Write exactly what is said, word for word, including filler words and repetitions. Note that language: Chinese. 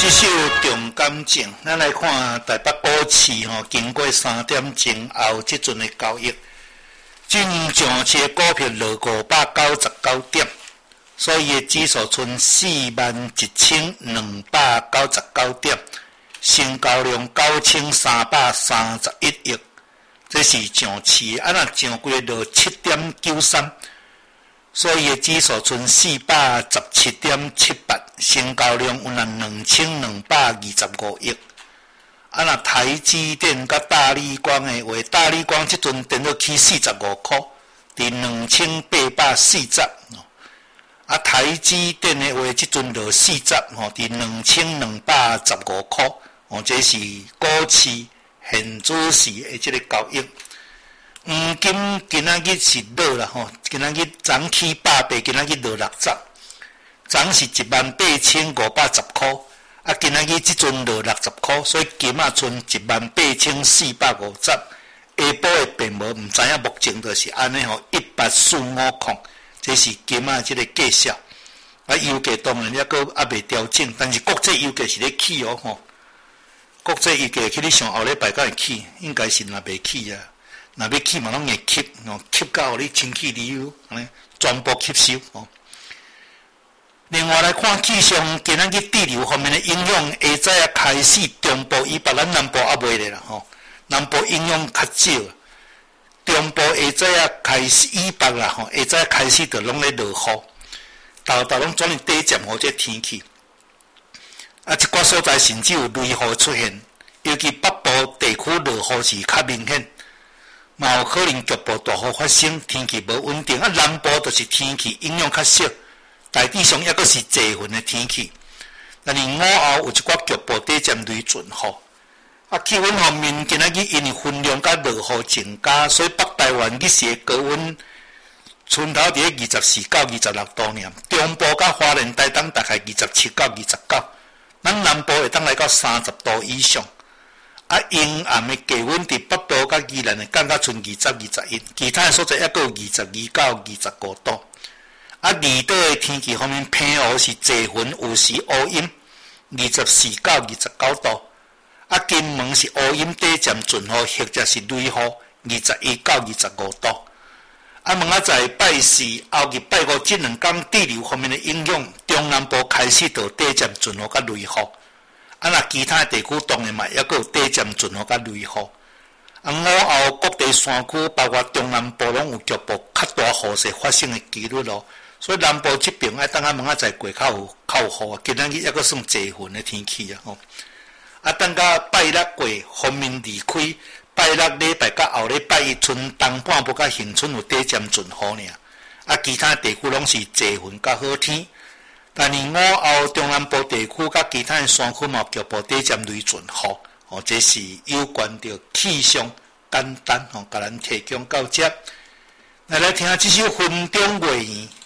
这首重感情，咱来看台北股市吼，经过三点钟后，即阵的交易，真上市股票落五百九十九点，所以的指数剩四万一千两百九十九点，成交量九千三百三十一亿，这是上市，啊那上过落七点九三。所以的指数剩四百十七点七八，成交量有那两千两百二十五亿。啊，那台积电甲大立光的话，大立光即阵跌到去四十五块，伫两千八百四十。啊，台积电的话，即阵落四十，吼，伫两千两百十五块。哦，这是股市现主市的即个交易。黄金今仔日是落啦吼，今仔日涨起百八，今仔日落六十，涨是一万八千五百十块，啊，今仔日即阵落六十块，所以金啊剩一万八千四百五十。下晡的并无，毋知影目前就是安尼吼，一八四五空，这是金啊即个计数。啊，油价当然还阁还未调整，但是国际油价是咧起哦吼，国际油价去咧上后礼拜才会起，应该是若未起啊。若要起嘛，拢会吸，哦，吸到互你清气理由，安尼全部吸收哦。另外来看气象，今仔日地流方面的影响，下早啊开始中部以北，咱南部还未咧啦吼。南部影响较少，中部下早啊开始以北啦吼，下早开始就拢咧落雨，豆豆拢转去短暂好这天气。啊，一寡所在甚至有雷雨出现，尤其北部地区落雨是较明显。嘛有可能局部大雨发生，天气无稳定。啊，南部就是天气影响较少，大致上抑阁是济云的天气。但是午后有一寡局部短暂雷阵雨。啊，气温方面，今仔日因为云量甲落雨增加，所以北台湾日时的高温春头伫咧二十四到二十六度尔，中部甲花莲台东大概二十七到二十九，咱南部会当来到三十度以上。啊，阴暗的低温伫北部甲宜兰的降到剩二十、二十一，其他的所在还阁有二十二到二十五度。啊，离岛的天气方面，偏乌是济云，有时乌阴，二十四到二十九度。啊，金门是乌阴短暂阵雨，或者是雷雨，二十一到二十五度。啊，问啊在拜四后日拜五这两天地流方面的影响，中南部开始就短暂阵雨甲雷雨。啊，那其他地区当然嘛，还阁有短暂阵雨甲雷雨。啊，午后各地山区，包括中南部，拢有局部较大雨势发生的几率咯。所以南部这边爱等下问啊在过较有较有雨啊，今仔日还阁算济云的天气啊吼。啊，等到拜六过锋面离开，拜六礼拜甲后礼拜一，剩东半部甲恒春有短暂阵雨尔。啊，其他地区拢是济云甲好天。但是午后中南部地区甲其他的山区嘛，局部短暂雷阵雨，哦，这是有关着气象简单吼，甲咱提供到这。来来听这首《云中月圆》。